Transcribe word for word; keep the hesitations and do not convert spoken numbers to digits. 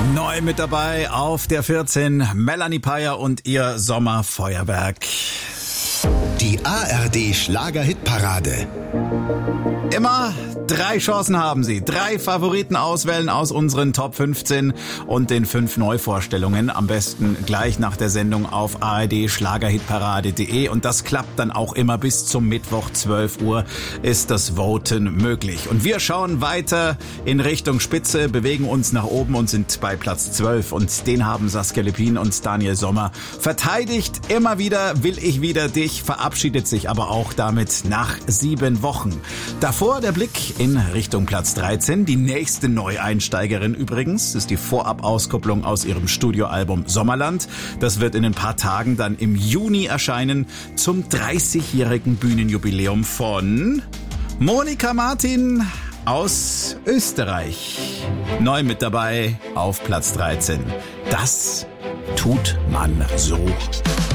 Neu mit dabei auf der vierzehn, Melanie Peyer und ihr Sommerfeuerwerk. Die A R D Schlager-Hitparade. Immer drei Chancen haben Sie. Drei Favoriten auswählen aus unseren Top fünfzehn und den fünf Neuvorstellungen. Am besten gleich nach der Sendung auf a r d schlagerhitparade punkt d e. Und das klappt dann auch immer bis zum Mittwoch zwölf Uhr ist das Voten möglich. Und wir schauen weiter in Richtung Spitze, bewegen uns nach oben und sind bei Platz zwölf. Und den haben Saskia Lippin und Daniel Sommer verteidigt. Immer wieder will ich wieder dich, verabschiedet sich aber auch damit nach sieben Wochen. Davor der Blick in Richtung Platz dreizehn. Die nächste Neueinsteigerin übrigens ist die Vorab-Auskopplung aus ihrem Studioalbum Sommerland. Das wird in ein paar Tagen dann im Juni erscheinen zum dreißigjährigen Bühnenjubiläum von Monika Martin aus Österreich. Neu mit dabei auf Platz dreizehn. Das tut man so.